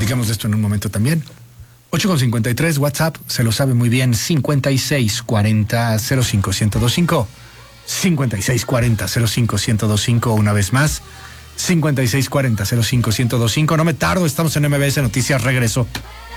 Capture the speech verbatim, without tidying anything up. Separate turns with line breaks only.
Platicamos de esto en un momento también. ocho con cincuenta y tres, WhatsApp, se lo sabe muy bien, cincuenta y seis cuarenta cero cinco ciento veinticinco. cincuenta y seis cuarenta cero cinco ciento veinticinco, una vez más. cincuenta y seis cuarenta cero cinco ciento veinticinco. No me tardo, estamos en M B S Noticias, regreso.